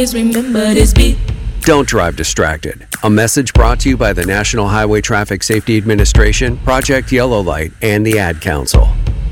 remember this beat. Don't drive distracted. A message brought to you by the National Highway Traffic Safety Administration, Project Yellow Light, and the Ad Council.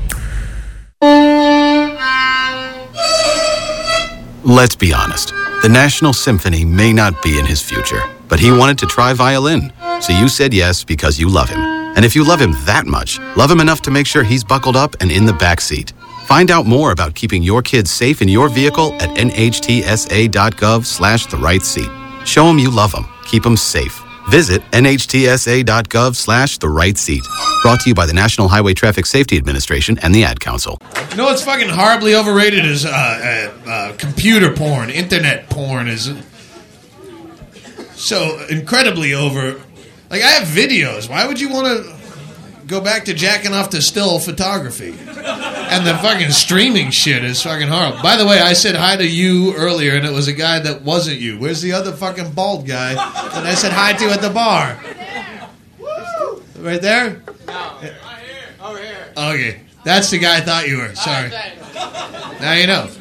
Let's be honest. The National Symphony may not be in his future, but he wanted to try violin. So you said yes because you love him. And if you love him that much, love him enough to make sure he's buckled up and in the back seat. Find out more about keeping your kids safe in your vehicle at nhtsa.gov/the-right-seat. Show them you love them. Keep them safe. Visit nhtsa.gov/the-right-seat. Brought to you by the National Highway Traffic Safety Administration and the Ad Council. You know what's fucking horribly overrated is computer porn. Internet porn is so incredibly over. Like, I have videos. Why would you want to go back to jacking off to still photography? And the fucking streaming shit is fucking horrible. By the way, I said hi to you earlier, and it was a guy that wasn't you. Where's the other fucking bald guy that I said hi to at the bar? Right there? No, right here. Over here. Okay. That's the guy I thought you were. Sorry. Now you know.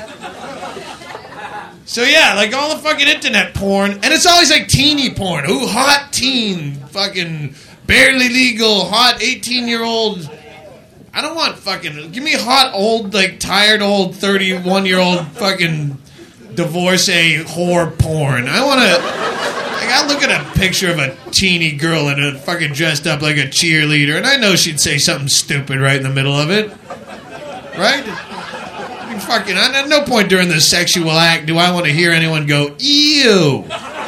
So yeah, like all the fucking internet porn, and it's always like teeny porn. Ooh, hot teen, fucking barely legal, hot 18-year-old. I don't want fucking, give me hot old, like tired old 31-year-old fucking divorcee whore porn. I want to, like, I look at a picture of a teeny girl and a fucking dressed up like a cheerleader, and I know she'd say something stupid right in the middle of it. Right? Fucking, at no point during the sexual act do I want to hear anyone go, ew.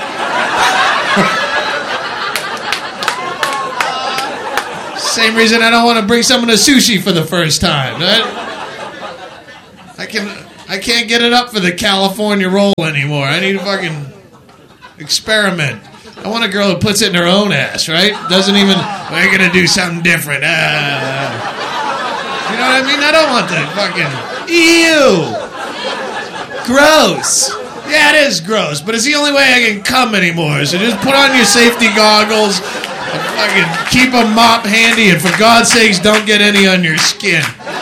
Same reason I don't want to bring someone to sushi for the first time. Right? I can't get it up for the California roll anymore. I need to fucking experiment. I want a girl who puts it in her own ass, right? Doesn't even, we're going to do something different. You know what I mean? I don't want the fucking... Ew! Gross. Yeah, it is gross, but it's the only way I can come anymore. So just put on your safety goggles and fucking keep a mop handy, and for God's sakes, don't get any on your skin.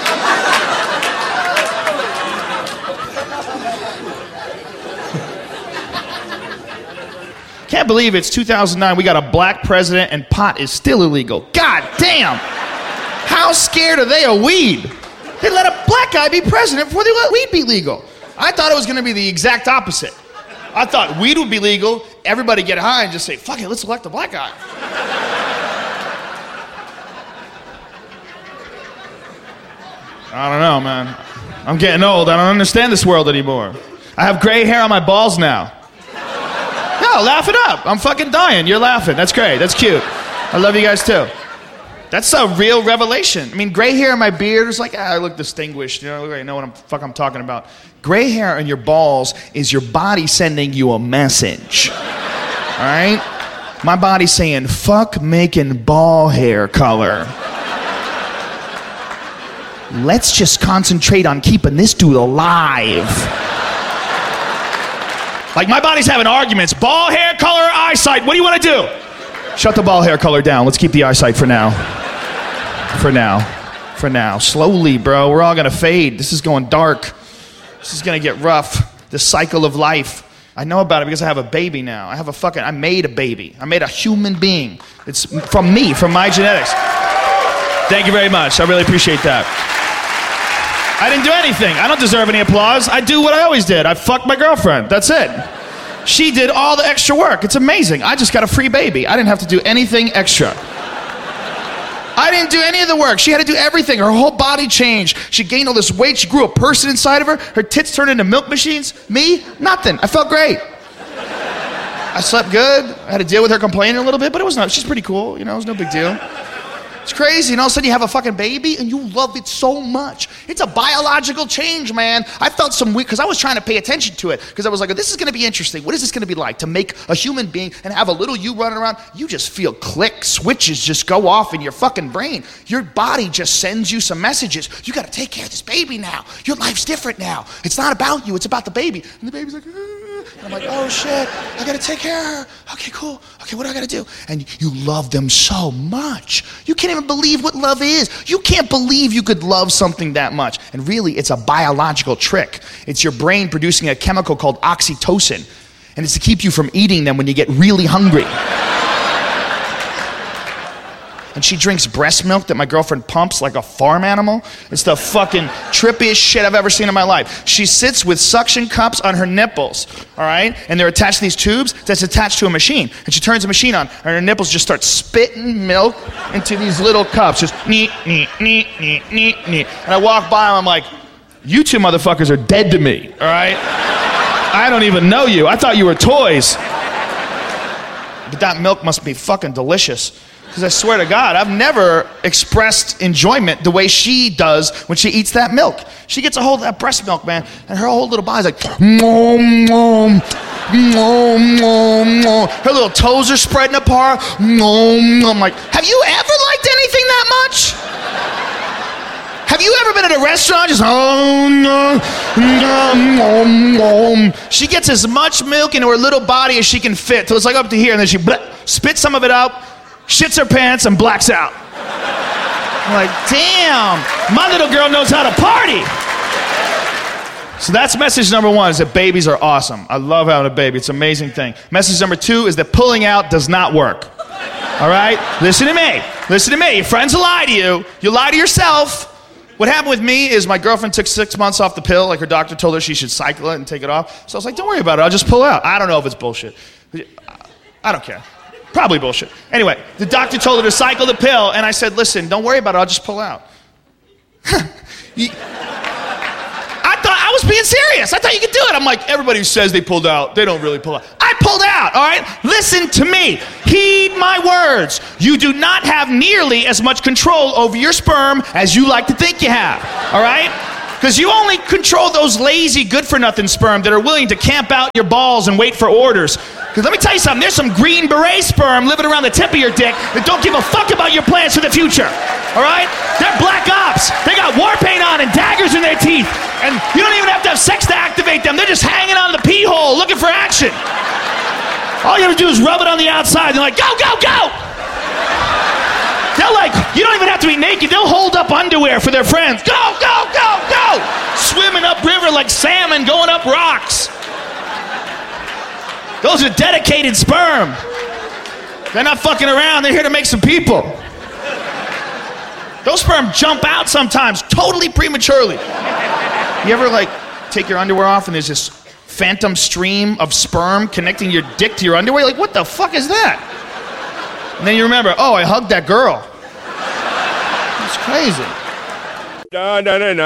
Can't believe it's 2009. We got a black president and pot is still illegal. God damn! How scared are they of weed? They let a black guy be president before they let weed be legal. I thought it was going to be the exact opposite. I thought weed would be legal, everybody get high and just say, fuck it, let's elect a black guy. I don't know, man. I'm getting old. I don't understand this world anymore. I have gray hair on my balls now. No, laugh it up. I'm fucking dying. You're laughing. That's great. That's cute. I love you guys too. That's a real revelation. I mean, gray hair in my beard is like, I look distinguished. You know, I know what I'm talking about. Gray hair in your balls is your body sending you a message. All right? My body's saying, fuck making ball hair color. Let's just concentrate on keeping this dude alive. Like, my body's having arguments. Ball hair color, eyesight. What do you want to do? Shut the ball hair color down. Let's keep the eyesight for now. For now. Slowly, bro. We're all going to fade. This is going dark. This is going to get rough. The cycle of life. I know about it because I have a baby now. I made a baby. I made a human being. It's from me, from my genetics. Thank you very much. I really appreciate that. I didn't do anything. I don't deserve any applause. I do what I always did. I fucked my girlfriend. That's it. She did all the extra work. It's amazing. I just got a free baby. I didn't have to do anything extra. I didn't do any of the work. She had to do everything. Her whole body changed. She gained all this weight. She grew a person inside of her. Her tits turned into milk machines. Me? Nothing. I felt great. I slept good. I had to deal with her complaining a little bit, but it was not. She's pretty cool. You know, it was no big deal. It's crazy, and all of a sudden you have a fucking baby and you love it so much. It's a biological change, man. I felt some weird, because I was trying to pay attention to it, because I was like, this is going to be interesting. What is this going to be like to make a human being and have a little you running around? You just feel click, switches just go off in your fucking brain. Your body just sends you some messages. You got to take care of this baby now. Your life's different now. It's not about you, it's about the baby. And the baby's like, And I'm like, oh shit, I gotta take care of her. Okay, cool. Okay, what do I gotta do? And you love them so much. You can't even believe what love is. You can't believe you could love something that much. And really, it's a biological trick. It's your brain producing a chemical called oxytocin. And it's to keep you from eating them when you get really hungry. And she drinks breast milk that my girlfriend pumps like a farm animal. It's the fucking trippiest shit I've ever seen in my life. She sits with suction cups on her nipples, all right? And they're attached to these tubes that's attached to a machine. And she turns the machine on, and her nipples just start spitting milk into these little cups. Just neat, neat, neat, neat, neat, neat. And I walk by and I'm like, you two motherfuckers are dead to me, all right? I don't even know you. I thought you were toys. But that milk must be fucking delicious. Because I swear to God, I've never expressed enjoyment the way she does when she eats that milk. She gets a hold of that breast milk, man, and her whole little body's like, nom, nom, nom, nom, nom. Her little toes are spreading apart. Nom, nom. I'm like, have you ever liked anything that much? Have you ever been at a restaurant just, she gets as much milk into her little body as she can fit, till it's like up to here, and then she spits some of it out, shits her pants, and blacks out. I'm like, damn, my little girl knows how to party. So that's message number one, is that babies are awesome. I love having a baby. It's an amazing thing. Message number two is that pulling out does not work. All right? Listen to me. Listen to me. Your friends will lie to you. You lie to yourself. What happened with me is my girlfriend took 6 months off the pill. Like her doctor told her she should cycle it and take it off. So I was like, don't worry about it. I'll just pull out. I don't know if it's bullshit. I don't care. Probably bullshit. Anyway, the doctor told her to cycle the pill, and I said, listen, don't worry about it. I'll just pull out. I thought I was being serious. I thought you could do it. I'm like, everybody who says they pulled out, they don't really pull out. I pulled out, all right? Listen to me. Heed my words. You do not have nearly as much control over your sperm as you like to think you have, all right? Because you only control those lazy, good-for-nothing sperm that are willing to camp out your balls and wait for orders. Because let me tell you something, there's some green beret sperm living around the tip of your dick that don't give a fuck about your plans for the future. All right? They're black ops. They got war paint on and daggers in their teeth. And you don't even have to have sex to activate them. They're just hanging on the pee hole looking for action. All you have to do is rub it on the outside. They're like, go, go, go! They're like, you don't even have to be naked. They'll hold up underwear for their friends. Go, go, go, go! Swimming up river like salmon going up rocks. Those are dedicated sperm. They're not fucking around. They're here to make some people. Those sperm jump out sometimes, totally prematurely. You ever like take your underwear off and there's this phantom stream of sperm connecting your dick to your underwear? You're like, what the fuck is that? And then you remember, oh, I hugged that girl. It's crazy. I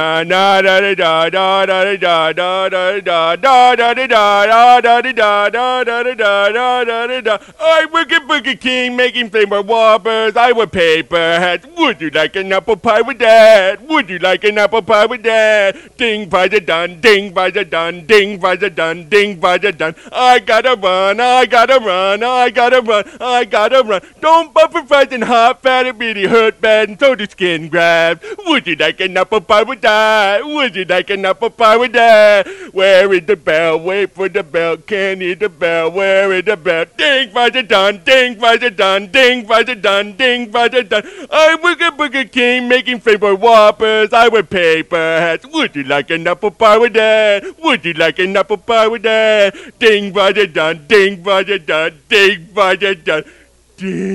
work at Burger King making flavor Whoppers. I wear paper hats. Would you like an apple pie with that? Would you like an apple pie with that? Ding, fries are done. Ding, fries are done. Ding, fries are done. Ding, fries are done. I gotta run. I gotta run. I gotta run. I gotta run. Don't buffer fries and hot fat. It really hurt bad and so do skin grabs. Would you like an apple pie with that? Would you like an apple pie with that? Where is the bell? Wait for the bell. Can't hear the bell. Where is the bell? Ding, fries are done. Ding, fries are done. Ding, fries are done. Ding, fries are done. I work at Burger King making flavor Whoppers. I wear paper hats. Would you like an apple pie with that? Would you like an apple pie with that? Ding, fries are done. Ding, fries are done. Ding, fries are done. Ding.